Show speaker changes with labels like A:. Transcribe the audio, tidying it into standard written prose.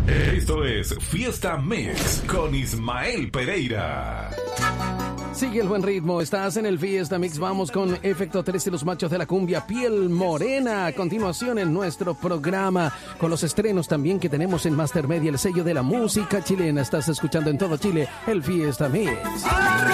A: Esto es Fiesta Mix con Ismael Pereira.
B: Sigue el buen ritmo, estás en el Fiesta Mix. Vamos con Efecto 13, los machos de la cumbia, Piel Morena. A continuación en nuestro programa, con los estrenos también que tenemos en Master Media, el sello de la música chilena. Estás escuchando en todo Chile el Fiesta Mix.